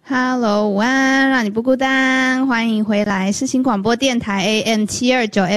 Hello， 午安，让你不孤单，欢迎回来世新广播电台 AM729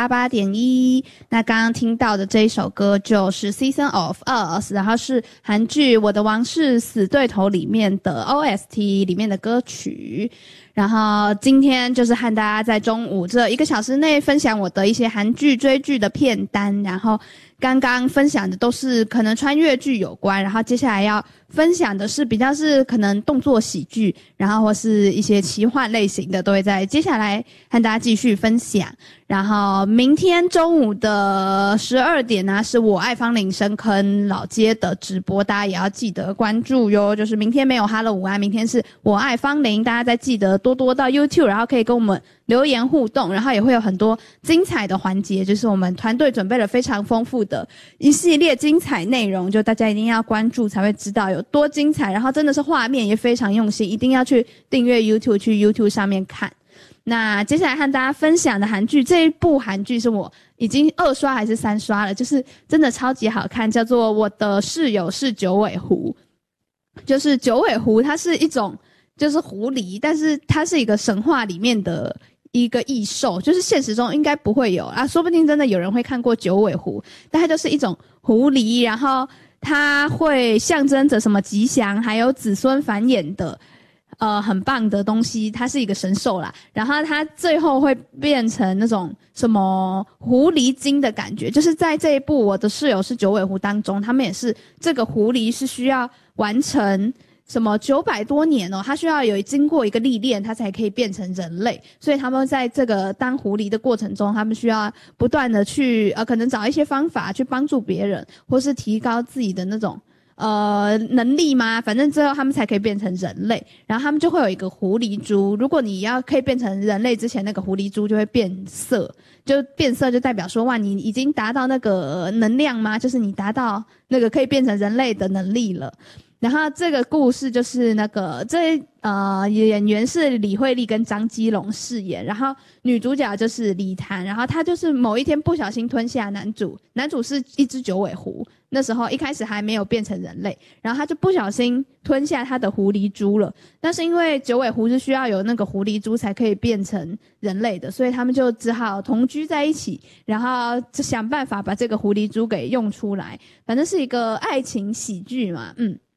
FM88.1。那刚刚听到的这一首歌就是 Season of Us， 然后是韩剧《我的王室死对头》里面的 OST 里面的歌曲。然后今天就是和大家在中午这1个小时内分享我的一些韩剧追剧的片单，然后刚刚分享的都是可能穿越剧有关，然后接下来要分享的是比较是可能动作喜剧，然后或是一些奇幻类型的，都会在接下来和大家继续分享。然后明天中午的12点呢，是我爱芳龄深坑老街的直播，大家也要记得关注哟。就是明天没有 Hello 午安，明天是我爱芳龄，大家再记得多多到 YouTube， 然后可以跟我们留言互动，然后也会有很多精彩的环节，就是我们团队准备了非常丰富的一系列精彩内容，就大家一定要关注才会知道有多精彩，然后真的是画面也非常用心，一定要去订阅 YouTube， 去 YouTube 上面看。那接下来和大家分享的韩剧，这一部韩剧是我已经2刷还是3刷了，就是真的超级好看，叫做《我的室友是九尾狐》。就是九尾狐它是一种就是狐狸，但是它是一个神话里面的一个异兽，就是现实中应该不会有啊，说不定真的有人会看过九尾狐，但它就是一种狐狸，然后它会象征着什么吉祥还有子孙繁衍的很棒的东西，它是一个神兽啦，然后它最后会变成那种什么狐狸精的感觉，就是在这一部我的室友是九尾狐当中，他们也是这个狐狸是需要完成什么900多年哦，它需要有经过一个历练，它才可以变成人类，所以他们在这个当狐狸的过程中，他们需要不断的去可能找一些方法去帮助别人，或是提高自己的那种能力吗？反正最后他们才可以变成人类，然后他们就会有一个狐狸珠。如果你要可以变成人类之前，那个狐狸珠就会变色，就变色就代表说哇，你已经达到那个能量吗？就是你达到那个可以变成人类的能力了。然后这个故事就是那个演员是李惠利跟张基龙饰演，然后女主角就是李檀，然后她就是某一天不小心吞下男主是一只九尾狐，那时候一开始还没有变成人类，然后他就不小心吞下他的狐狸珠了，但是因为九尾狐是需要有那个狐狸珠才可以变成人类的，所以他们就只好同居在一起，然后就想办法把这个狐狸珠给用出来，反正是一个爱情喜剧嘛，